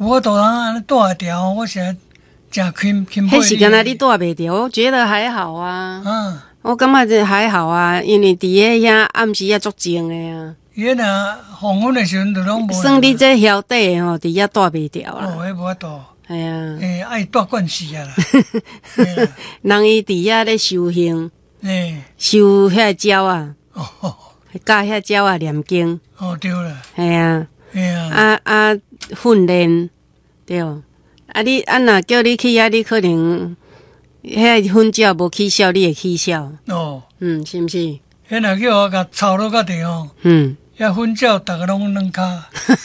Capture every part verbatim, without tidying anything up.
我都通安尼带会调，我是真轻轻配。 迄是敢若你带袂着，我觉得还好啊。 嗯， 我感觉这还好啊，因为伫迄遐暗时也足静的啊。 伊若黄昏的时阵，就拢无。 算你这晓得吼，伫遐带袂着啦。 哦，迄无法度。 系啊。 诶，爱带惯死啊啦。 人伊伫遐咧修行， 诶， 修遐鸟啊， 哦， 教遐鸟啊念经。 哦，对啦。 系啊。 系啊。 啊啊，训练对。啊，你啊，若叫你去遐，你可能遐粉鸟无起笑，你会起笑。哦。嗯，是毋是？ 迄若叫我甲操落到地吼。嗯。遐粉鸟逐个拢软骹。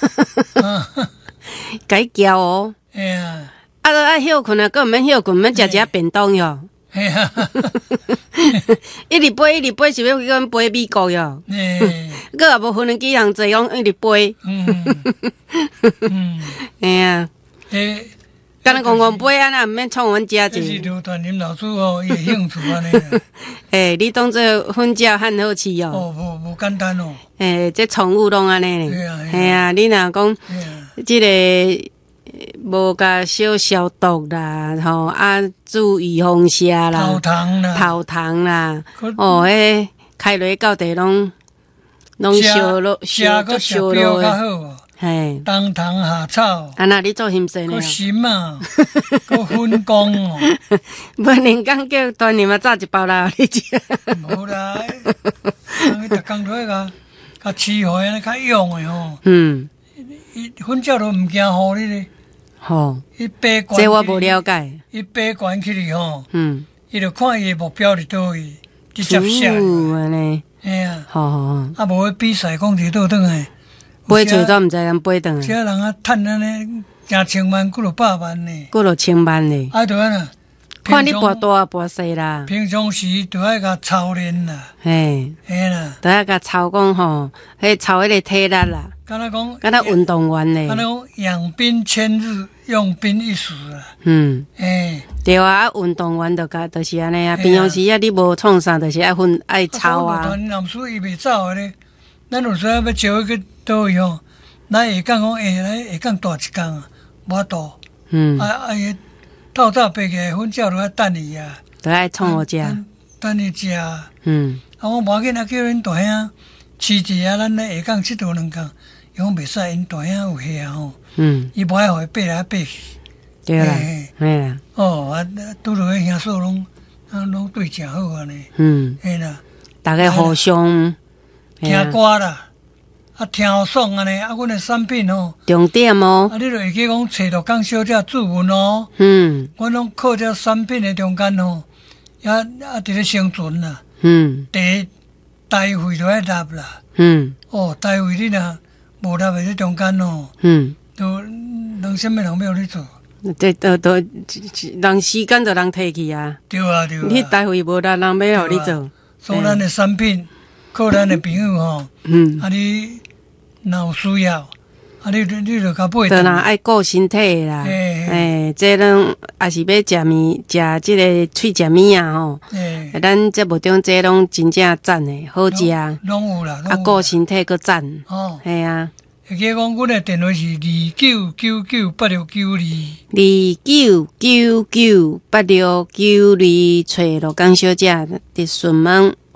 该叫哦。 哎呀， 啊，都爱休困啊，佮毋免休困，免食食便当哟。哎呀，一直飞，一直飞，是要去阮飞美国哟。哎，佮也无可能几人坐拢一直飞。嗯嗯，哎呀，诶，敢若戆戆飞安那，毋免创阮食者。 这是刘传林老师哦，伊的兴趣安尼。 诶，你当做粉鸟汉好饲哦。 哦，无无简单哦。 诶，这宠物拢安尼咧。系啊，你若讲即个。无甲小消毒啦，吼啊，注意风射啦， 头糖啦， 头糖啦，哦，迄开落到地拢拢烧落，烧个烧落诶，嘿， 冬虫夏草， 啊那你做翕相呢？ 个心啊，个分工哦， 无连讲叫端年嘛炸一包啦，你食？ 无啦，伊逐工都喺甲甲饲互安尼较勇诶吼，嗯，伊粉鸟都毋惊互你咧。 吼，这我无了解。 伊爬悬起哩吼，嗯，伊就看伊的目标伫倒位，直接射。安尼，哎呀，好好好。啊，无去比赛讲伫倒转诶， 飞出都毋知人飞转。 这人啊，趁安尼，成千万，几落百万呢， 几落千万呢。 啊，对啊。 看你跋大跋细啦。 平常时就爱甲操练啦。 嘿，嘿啦，都爱甲操讲吼，迄操迄个体力啦。敢若讲，敢若运动员呢。 敢若讲养兵千日，用兵一时啊。 嗯，诶，对啊，运动员就甲就是安尼啊。平常时啊，你无创啥，就是爱训爱操啊。 团男士伊袂走咧，咱有时啊要招伊去倒位吼，咱下讲讲，诶，来下讲大一工啊，无法度。嗯，啊啊伊。透早爬起来，粉鸟都爱等伊啊， 都爱创我食， 等伊食。嗯，啊，我无要紧啊，叫恁大兄饲一下，咱咧下港佚佗两工，伊讲袂使，因大兄有遐吼。嗯，伊无爱互伊爬来爬去。 对啦，嘿啦。 哦，啊，拄着迄兄嫂拢，啊，拢对诚好安尼。嗯，嘿啦， 大家互相听歌啦。啊，听好爽安尼，啊，阮的产品吼， 重点哦， 啊，你著会记讲找着讲小姐注文哦， 嗯， 阮拢靠这产品的中间吼，也啊伫咧生存啦， 嗯， 第一台费都爱纳啦， 嗯， 哦，台费你若无纳伫咧中间哦，嗯，都人啥物人要你做， 这都都人时间就人摕去啊， 对啊对啊， 你台费无纳人要互你做， 所以咱的产品靠咱的朋友吼，嗯，啊你。若有需要，啊，你你著甲买。 当然爱顾身体啦，诶，这拢也是要食面，食即个喙食面啊吼。诶，咱这目中这拢真正赞诶，好食。 拢有啦， 啊，顾身体佫赞。哦，系啊。 会记讲，阮诶电话是二九九九八六九二。 二九九九八六九二，找罗江小姐，伫询问。